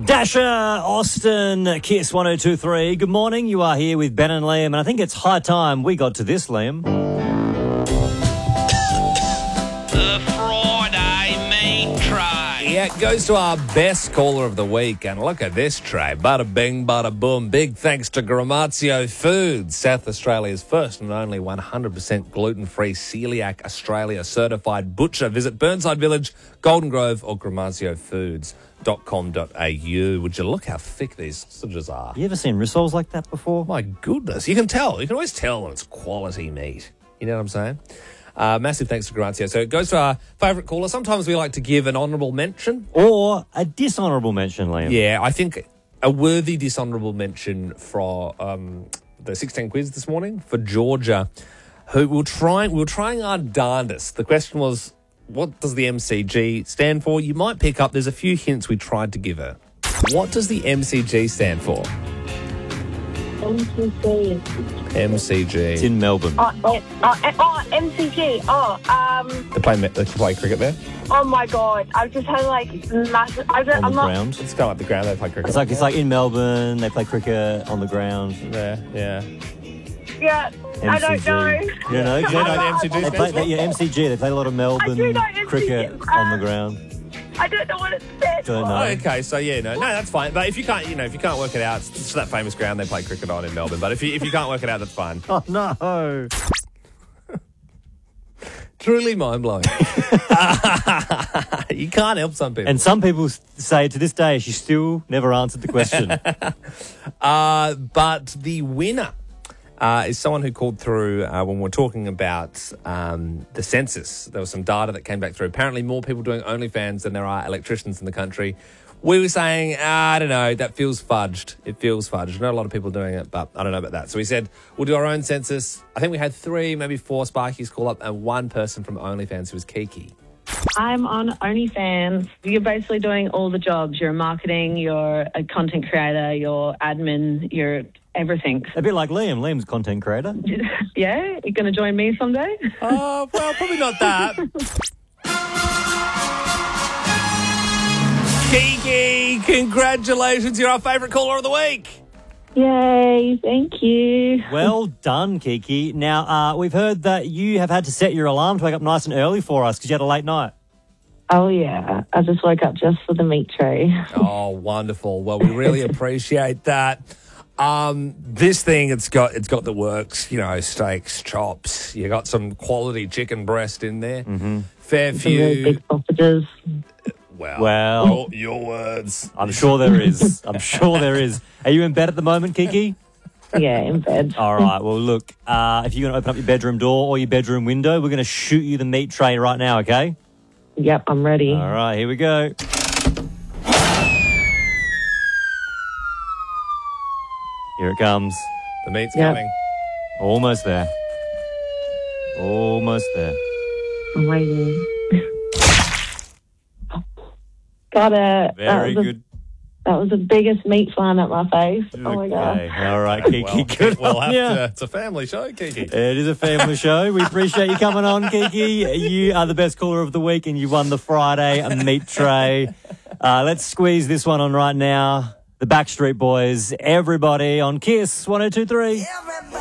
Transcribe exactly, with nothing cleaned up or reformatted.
Dasher, Austin, Kiss one oh two point three. Good morning. You are here with Ben and Liam, and I think it's high time we got to this, Liam. The Friday meat tray. Yeah, it goes to our best caller of the week, and look at this tray. Bada bing, bada boom. Big thanks to Gramazio Foods, South Australia's first and only one hundred percent gluten-free Celiac Australia certified butcher. Visit Burnside Village, Golden Grove, or gramazio foods dot com dot a u. Would you look how thick these sausages are? You ever seen rissoles like that before? My goodness. You can tell. You can always tell when it's quality meat. You know what I'm saying? Uh, massive thanks to Grazia. So it goes to our favourite caller. Sometimes we like to give an honourable mention. Or a dishonourable mention, Liam. Yeah, I think a worthy dishonourable mention for um, the sixteen quiz this morning for Georgia, who we were trying, we were trying our darndest. The question was, what does the M C G stand for? You might pick up, there's a few hints we tried to give her. What does the M C G stand for? M C G. M C G. It's in Melbourne. Oh, oh, oh, oh, M C G. Oh, um. They play, they play cricket there? Oh my God! I've just had like massive. I don't. On I'm the not. ground. It's kind of like the ground, they play cricket. It's like it's like in Melbourne, they play cricket on the ground. there, yeah. Yeah. I don't know. You don't know? You don't know the M C G They stands play, for? they, yeah, M C G. They play a lot of Melbourne know M C G. cricket on the ground. I don't know what it said. Don't know. Oh, okay, so yeah, no, no, that's fine. But if you can't, you know, if you can't work it out, it's just that famous ground they play cricket on in Melbourne. But if you if you can't work it out, that's fine. Oh no! Truly mind blowing. You can't help some people. And some people s- say to this day she still never answered the question. Uh, but the winner uh, is someone who called through uh, when we're talking about um, the census. There was some data that came back through. Apparently more people doing OnlyFans than there are electricians in the country. We were saying, ah, I don't know, that feels fudged. It feels fudged. Not a lot of people doing it, but I don't know about that. So we said, we'll do our own census. I think we had three, maybe four Sparkies call up and one person from OnlyFans who was Kiki. I'm on OnlyFans. You're basically doing all the jobs. You're marketing, you're a content creator, you're admin, you're everything. A bit like Liam. Liam's a content creator. Yeah? You're going to join me someday? Oh, well, probably not that. Kiki, congratulations. You're our favourite caller of the week. Yay! Thank you. Well done, Kiki. Now, uh, we've heard that you have had to set your alarm to wake up nice and early for us because you had a late night. Oh yeah. I just woke up just for the meat tray. Oh, wonderful. Well, we really appreciate that. Um, this thing, it's got it's got the works, you know, steaks, chops. You got some quality chicken breast in there. Mm-hmm. Fair Some really few. big sausages. Well, Well- your, your words. I'm sure there is. I'm sure there is. Are you in bed at the moment, Kiki? Yeah, in bed. All right. Well, look, uh, if you're going to open up your bedroom door or your bedroom window, we're going to shoot you the meat tray right now, okay? Yep, I'm ready. All right, here we go. Here it comes. The meat's Yep. coming. Almost there. Almost there. I'm waiting. Got it. Very that was the, good. That was the biggest meat flying at my face. Oh my God. Okay. All right, Kiki. Well, good we'll on have ya. to, it's a family show, Kiki. It is a family show. We appreciate you coming on, Kiki. You are the best caller of the week, and you won the Friday a meat tray. Uh, let's squeeze this one on right now. The Backstreet Boys, everybody on Kiss one oh two point three.